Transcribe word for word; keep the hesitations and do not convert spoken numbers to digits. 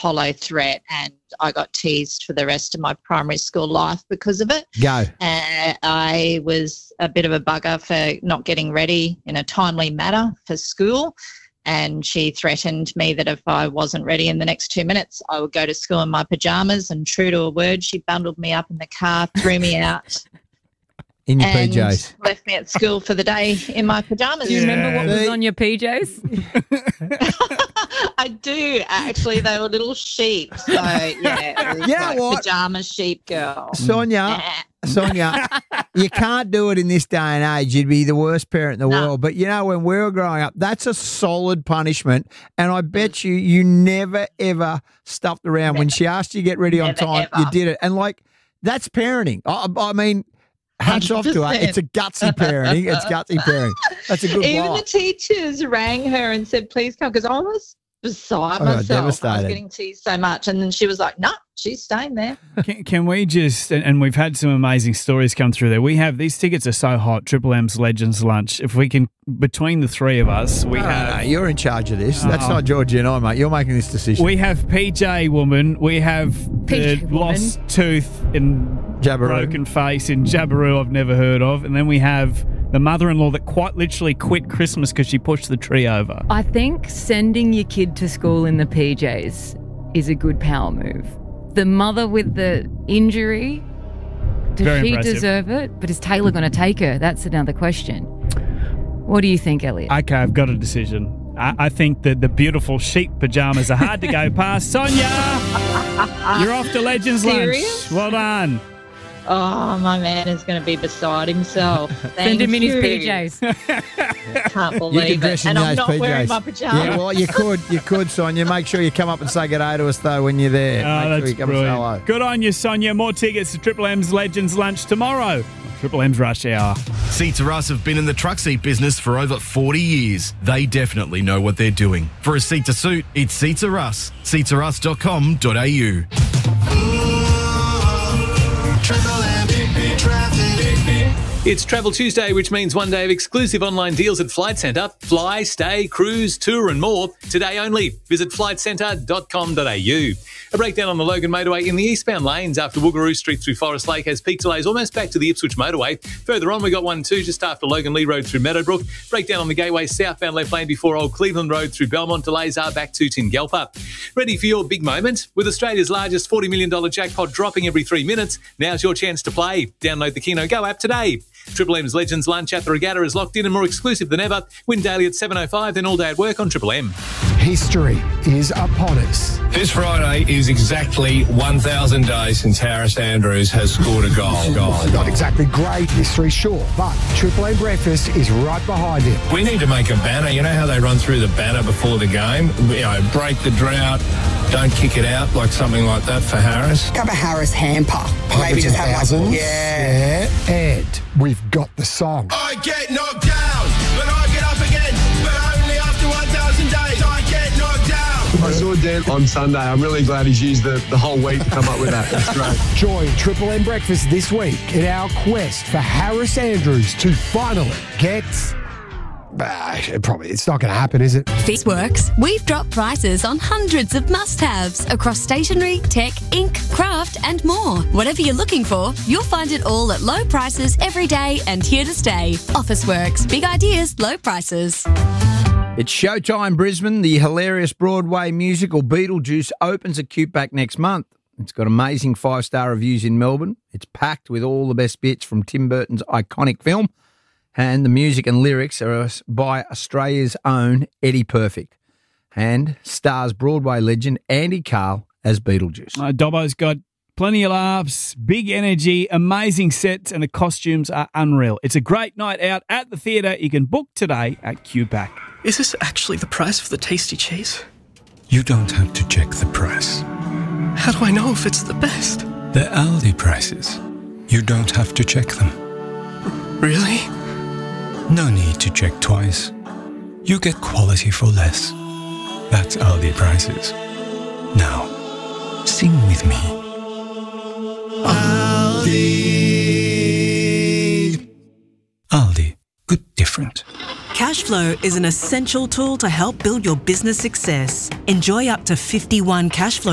hollow threat, and I got teased for the rest of my primary school life because of it. Go. Uh, I was a bit of a bugger for not getting ready in a timely manner for school, and she threatened me that if I wasn't ready in the next two minutes, I would go to school in my pajamas, and true to her word, she bundled me up in the car, threw me out. In your and P Js. left me at school for the day in my pajamas. Do you remember what was on your P Js? I do, actually. They were little sheep. So, yeah, it was You know like what? pajama sheep girl. Sonia, Nah. Sonia, you can't do it in this day and age. You'd be the worst parent in the No. world. But, you know, when we were growing up, that's a solid punishment. And I bet you you never, ever stuffed around. Never. When she asked you to get ready on Never, time, ever. you did it. And, like, that's parenting. I, I mean, hats off to her. one hundred It's a gutsy parenting. It's gutsy parenting. That's a good Even blow. the teachers rang her and said, please come, because I was beside Oh, myself. I was devastated. getting teased so much. And then she was like, no, she's staying there. Can, can we just, and, and we've had some amazing stories come through there. We have, these tickets are so hot, Triple M's Legends Lunch. If we can, between the three of us, we No, no, have. no, you're in charge of this. That's Oh. not Georgie and I, mate. You're making this decision. We have P J Woman. We have P J the Woman. lost tooth and Jabberoo. broken face in Jabberoo I've never heard of. And then we have the mother-in-law that quite literally quit Christmas because she pushed the tree over. I think sending your kid to school in the P Js is a good power move. The mother with the injury, does Very she impressive. deserve it? But is Taylor going to take her? That's another question. What do you think, Elliot? Okay, I've got a decision. I, I think that the beautiful sheep pajamas are hard to go past. Sonia, you're off to Legends Serious? Lunch. Well done. Oh, my man is going to be beside himself. Send Thank him in his you. P Js. Can't You can believe dress it. in And I'm those not wearing P Js. my pajamas. Yeah, well, you could, you could, Sonia. Make sure you come up and say good day to us, though, when you're there. Oh, Make that's sure you come and say hello. brilliant. Good on you, Sonia. More tickets to Triple M's Legends Lunch tomorrow. Triple M's Rush Hour. Seats R Us have been in the truck seat business for over forty years. They definitely know what they're doing. For a seat to suit, it's Seats R Us. seats r us dot com dot a u. It's Travel Tuesday, which means one day of exclusive online deals at Flight Centre. Fly, stay, cruise, tour and more. Today only. Visit flight centre dot com dot a u. A breakdown on the Logan Motorway in the eastbound lanes after Woogaroo Street through Forest Lake has peak delays almost back to the Ipswich Motorway. Further on, we got one too just after Logan Lee Road through Meadowbrook. Breakdown on the Gateway southbound left lane before Old Cleveland Road through Belmont. Delays are back to Tingalpa. Ready for your big moment? With Australia's largest forty million dollars jackpot dropping every three minutes, now's your chance to play. Download the Keno Go app today. Triple M's Legends Lunch at the Regatta is locked in and more exclusive than ever. Win daily at seven oh five, then all day at work on Triple M. History is upon us. This Friday is exactly one thousand days since Harris Andrews has scored a goal. goal. Not exactly great history, sure, but Triple M Breakfast is right behind him. We need to make a banner. You know how they run through the banner before the game? You know, break the drought, don't kick it out, like something like that for Harris. Have a Harris hamper. Maybe just have like, thousands. yeah. Yeah. And we've got the song. I get knocked down, but I get up again. But only after one thousand days, I get knocked down. I saw Dan on Sunday. I'm really glad he's used the, the whole week to come up with that. That's great. Join Triple M Breakfast this week in our quest for Harris Andrews to finally get... Uh, it probably, it's not going to happen, is it? This works. We've dropped prices on hundreds of must-haves across stationery, tech, ink, craft and more. Whatever you're looking for, you'll find it all at low prices every day and here to stay. Officeworks. Big ideas, low prices. It's Showtime Brisbane. The hilarious Broadway musical Beetlejuice opens at Cuteback next month. It's got amazing five-star reviews in Melbourne. It's packed with all the best bits from Tim Burton's iconic film. And the music and lyrics are by Australia's own Eddie Perfect. And stars Broadway legend Andy Carl as Beetlejuice. Uh, Dobbo's got plenty of laughs, big energy, amazing sets, and the costumes are unreal. It's a great night out at the theatre. You can book today at Cuteback. Is this actually the price for the tasty cheese? You don't have to check the price. How do I know if it's the best? They're Aldi prices. You don't have to check them. Really? No need to check twice. You get quality for less. That's Aldi prices. Now, sing with me. Aldi. Aldi. Good different. Cashflow is an essential tool to help build your business success. Enjoy up to fifty-one Cashflow